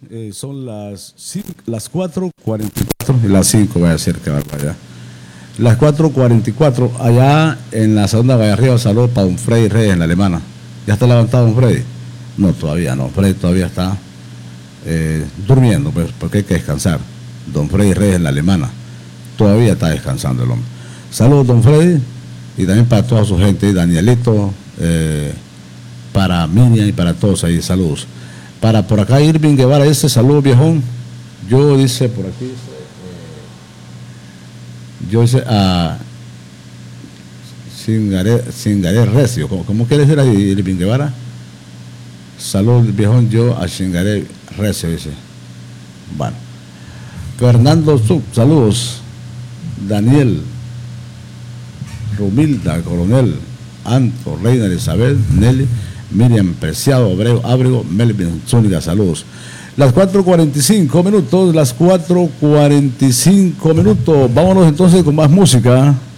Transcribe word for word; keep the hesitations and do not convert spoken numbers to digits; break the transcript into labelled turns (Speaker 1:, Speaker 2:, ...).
Speaker 1: eh, son las, cinco, las cuatro cuarenta y cuatro y las cinco, voy a decir que barbaridad. Las cuatro cuarenta y cuatro, allá en la segunda Valle Arriba, saludos para don Freddy Reyes en la alemana. ¿Ya está levantado don Freddy? No, todavía no. Freddy todavía está eh, durmiendo, pues, porque hay que descansar. Don Freddy Reyes en la alemana. Todavía está descansando el hombre. Saludos, don Freddy, y también para toda su gente, Danielito, eh, para Miriam y para todos ahí, saludos. Para por acá Irving Guevara, ese saludo viejón. Yo dice por aquí, dice, eh, yo dice a Singaré, Singaré Recio, ¿cómo, cómo quiere decir ahí Irving Guevara? Saludos viejón, yo a Singaré Recio, dice. Bueno. Fernando Sub, saludos. Daniel, Rumilda, Coronel, Anto, Reina Isabel, Nelly, Miriam Preciado, Abreu, Ábrego, Melvin Zúñiga, saludos. Las cuatro cuarenta y cinco minutos, las cuatro cuarenta y cinco minutos. Vámonos entonces con más música.